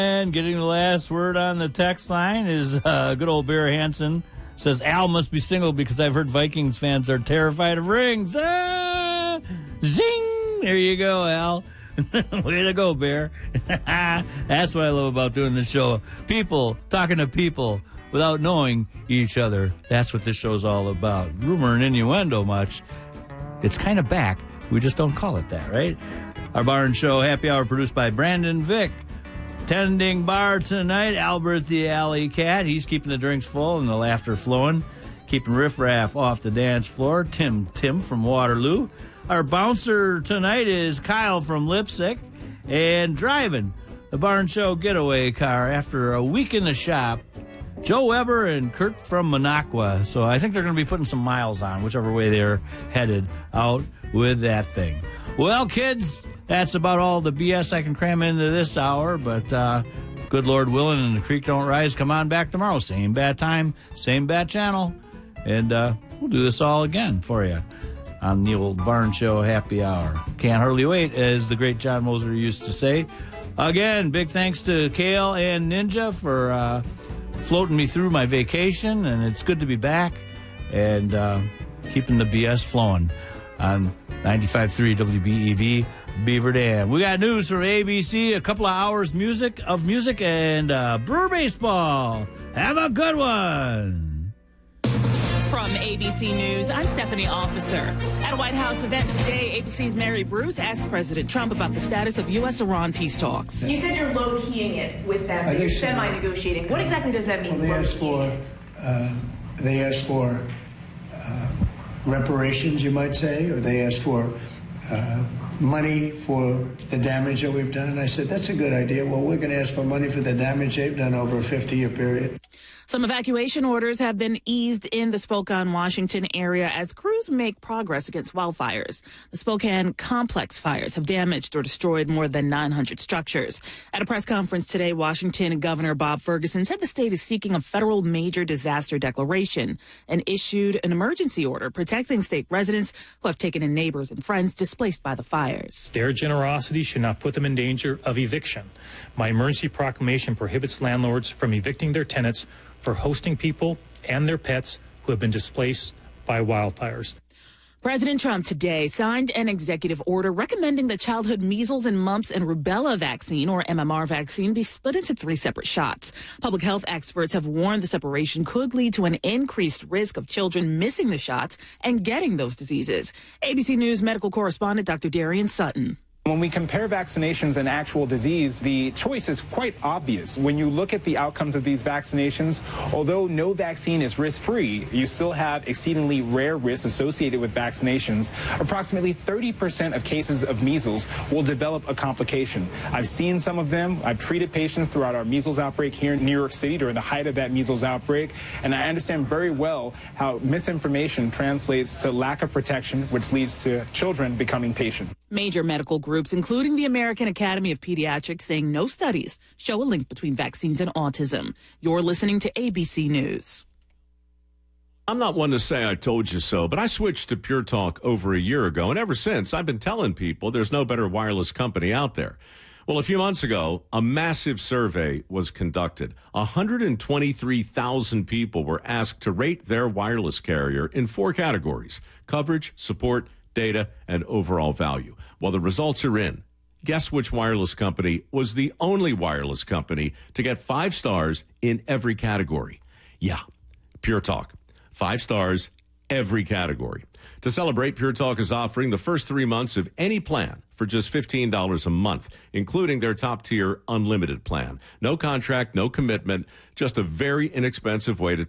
And getting the last word on the text line is good old Bear Hansen. Says, Al must be single because I've heard Vikings fans are terrified of rings. Ah, zing! There you go, Al. Way to go, Bear. That's what I love about doing this show. People talking to people without knowing each other. That's what this show's all about. Rumor and innuendo much. It's kind of back. We just don't call it that, right? Our Bar and Show Happy Hour produced by Brandon Vick. Tending bar tonight, Albert the Alley Cat. He's keeping the drinks full and the laughter flowing. Keeping riffraff off the dance floor. Tim from Waterloo. Our bouncer tonight is Kyle from Lipsick. And driving the Bar and Show getaway car after a week in the shop, Joe Weber and Kurt from Minocqua. So I think they're going to be putting some miles on, whichever way they're headed out with that thing. Well, kids, that's about all the BS I can cram into this hour, but good Lord willing and the creek don't rise, come on back tomorrow. Same bad time, same bad channel, and we'll do this all again for you on the old Barn Show Happy Hour. Can't hardly wait, as the great John Moser used to say. Again, big thanks to Kale and Ninja for floating me through my vacation, and it's good to be back and keeping the BS flowing on 95.3 WBEV Beaver Dam. We got news from ABC, a couple of hours of music, and Brewer Baseball. Have a good one. From ABC News, I'm Stephanie Officer. At a White House event today, ABC's Mary Bruce asked President Trump about the status of U.S.-Iran peace talks. You said you're low-keying it with them, that you're semi-negotiating. What exactly does that mean? Well, they asked for reparations, you might say, or they asked for money for the damage that we've done. I said, that's a good idea. Well, we're going to ask for money for the damage they've done over a 50-year period. Some evacuation orders have been eased in the Spokane, Washington area as crews make progress against wildfires. The Spokane complex fires have damaged or destroyed more than 900 structures. At a press conference today, Washington Governor Bob Ferguson said the state is seeking a federal major disaster declaration and issued an emergency order protecting state residents who have taken in neighbors and friends displaced by the fires. Their generosity should not put them in danger of eviction. My emergency proclamation prohibits landlords from evicting their tenants for hosting people and their pets who have been displaced by wildfires. President Trump today signed an executive order recommending the childhood measles and mumps and rubella vaccine, or MMR vaccine, be split into 3 separate shots. Public health experts have warned the separation could lead to an increased risk of children missing the shots and getting those diseases. ABC News medical correspondent Dr. Darian Sutton. When we compare vaccinations and actual disease, the choice is quite obvious. When you look at the outcomes of these vaccinations, although no vaccine is risk-free, you still have exceedingly rare risks associated with vaccinations. Approximately 30% of cases of measles will develop a complication. I've seen some of them. I've treated patients throughout our measles outbreak here in New York City during the height of that measles outbreak, and I understand very well how misinformation translates to lack of protection, which leads to children becoming patient. Major medical groups, including the American Academy of Pediatrics, saying no studies show a link between vaccines and autism. You're listening to ABC News. I'm not one to say I told you so, but I switched to Pure Talk over a year ago, and ever since, I've been telling people there's no better wireless company out there. Well, a few months ago, a massive survey was conducted. 123,000 people were asked to rate their wireless carrier in 4 categories: coverage, support, data, and overall value. Well, the results are in. Guess which wireless company was the only wireless company to get 5 stars in every category? Yeah, Pure Talk. 5 stars, every category. To celebrate, Pure Talk is offering the first 3 months of any plan for just $15 a month, including their top-tier unlimited plan. No contract, no commitment, just a very inexpensive way to